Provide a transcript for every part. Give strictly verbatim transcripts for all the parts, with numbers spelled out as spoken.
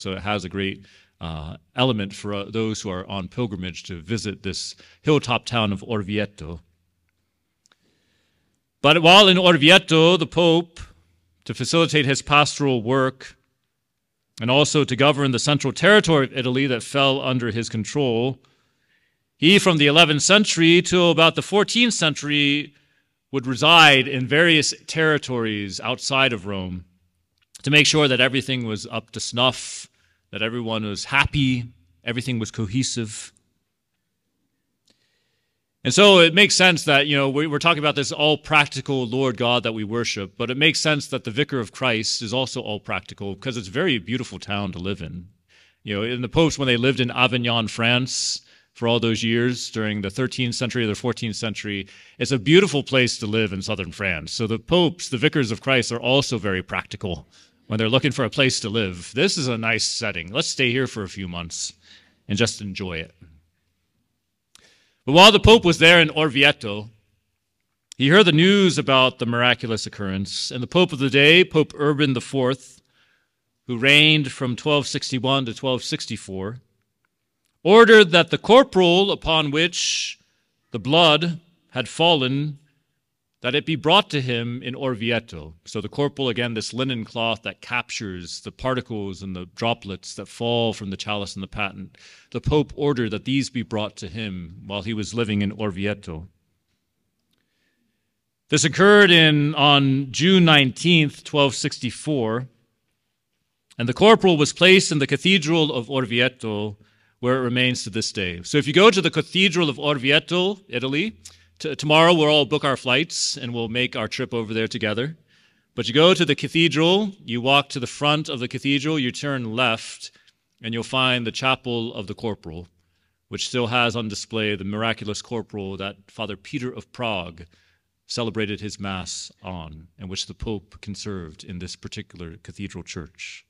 So it has a great uh, element for uh, those who are on pilgrimage to visit this hilltop town of Orvieto. But while in Orvieto, the Pope, to facilitate his pastoral work and also to govern the central territory of Italy that fell under his control, he, from the eleventh century to about the fourteenth century, would reside in various territories outside of Rome to make sure that everything was up to snuff, that everyone was happy, everything was cohesive. And so it makes sense that, you know, we're talking about this all-practical Lord God that we worship, but it makes sense that the Vicar of Christ is also all-practical because it's a very beautiful town to live in. You know, in the popes, when they lived in Avignon, France, for all those years during the thirteenth century or the fourteenth century, it's a beautiful place to live in southern France. So the popes, the Vicars of Christ, are also very practical when they're looking for a place to live. This is a nice setting. Let's stay here for a few months and just enjoy it. But while the Pope was there in Orvieto, he heard the news about the miraculous occurrence, and the Pope of the day, Pope Urban the Fourth, who reigned from twelve sixty-one to twelve sixty-four, ordered that the corporal upon which the blood had fallen, that it be brought to him in Orvieto. So the corporal, again, this linen cloth that captures the particles and the droplets that fall from the chalice and the paten. The Pope ordered that these be brought to him while he was living in Orvieto. This occurred in, on June nineteenth, twelve sixty-four, and the corporal was placed in the Cathedral of Orvieto, where it remains to this day. So if you go to the Cathedral of Orvieto, Italy, T- tomorrow we'll all book our flights and we'll make our trip over there together. But you go to the cathedral, you walk to the front of the cathedral, you turn left, and you'll find the chapel of the corporal, which still has on display the miraculous corporal that Father Peter of Prague celebrated his Mass on, and which the Pope conserved in this particular cathedral church.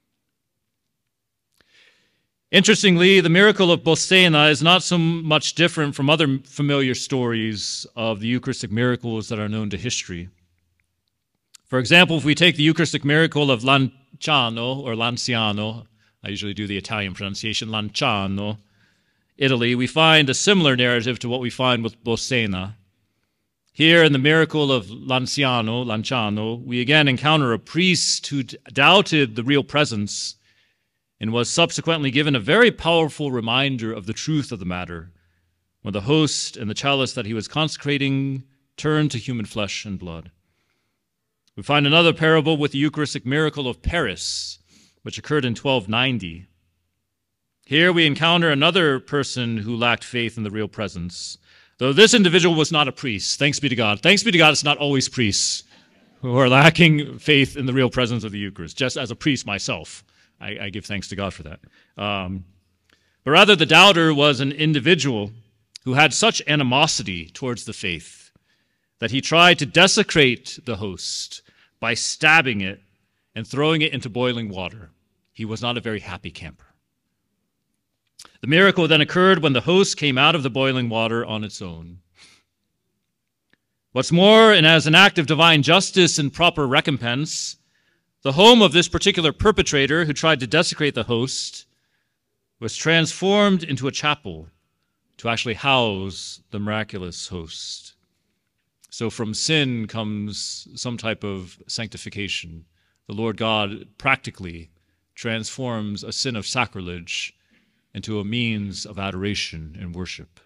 Interestingly, the miracle of Bolsena is not so much different from other familiar stories of the Eucharistic miracles that are known to history. For example, if we take the Eucharistic miracle of Lanciano, or Lanciano, I usually do the Italian pronunciation, Lanciano, Italy, we find a similar narrative to what we find with Bolsena. Here in the miracle of Lanciano, Lanciano, we again encounter a priest who doubted the real presence and was subsequently given a very powerful reminder of the truth of the matter when the host and the chalice that he was consecrating turned to human flesh and blood. We find another parable with the Eucharistic miracle of Paris, which occurred in twelve ninety. Here we encounter another person who lacked faith in the real presence, though this individual was not a priest. Thanks be to God. Thanks be to God, it's not always priests who are lacking faith in the real presence of the Eucharist. Just as a priest myself, I, I give thanks to God for that. Um, but rather, the doubter was an individual who had such animosity towards the faith that he tried to desecrate the host by stabbing it and throwing it into boiling water. He was not a very happy camper. The miracle then occurred when the host came out of the boiling water on its own. What's more, and as an act of divine justice and proper recompense, the home of this particular perpetrator who tried to desecrate the host was transformed into a chapel to actually house the miraculous host. So from sin comes some type of sanctification. The Lord God practically transforms a sin of sacrilege into a means of adoration and worship.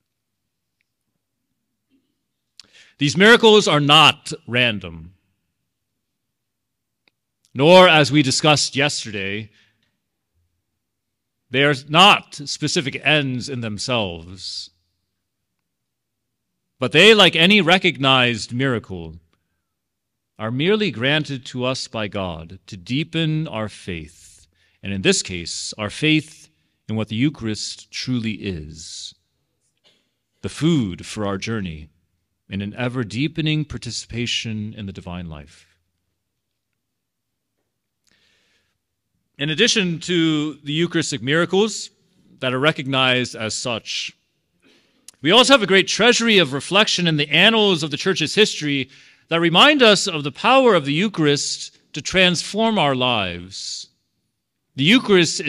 These miracles are not random, nor, as we discussed yesterday, they are not specific ends in themselves. But they, like any recognized miracle, are merely granted to us by God to deepen our faith, and in this case, our faith in what the Eucharist truly is, the food for our journey, and an ever-deepening participation in the divine life. In addition to the Eucharistic miracles that are recognized as such, we also have a great treasury of reflection in the annals of the Church's history that remind us of the power of the Eucharist to transform our lives. The Eucharist